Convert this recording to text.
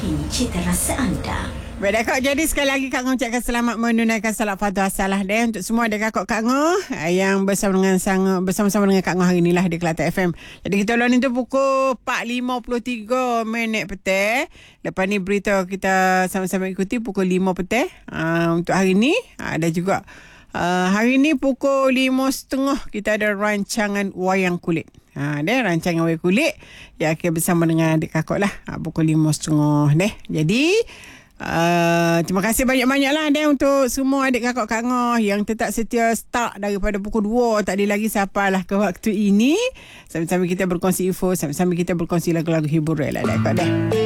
Ini cita rasa anda. Baik, Kak. Jadi sekali lagi Kak Ngah ucapkan selamat menunaikan salat fardu assalah deh untuk semua adik kakak Kak Ngah yang bersama-sama dengan Kak Ngah hari inilah di Kelate FM. Jadi kita lawan itu pukul 4.53 minit petang. Lepas ni berita kita sama-sama ikuti pukul 5 petang. Untuk hari ni ada juga hari ni pukul 5.30 kita ada rancangan wayang kulit. Dia rancangan wayang kulit yang akan bersama dengan adik kakak lah pukul 5.30 deh. Jadi terima kasih banyak-banyak lah untuk semua adik kakak Kak Ngah yang tetap setia start daripada pukul 2 tak ada lagi sampailah ke waktu ini. Sama-sama kita berkongsi info, sama-sama kita berkongsi lagu-lagu hiburan lah Kak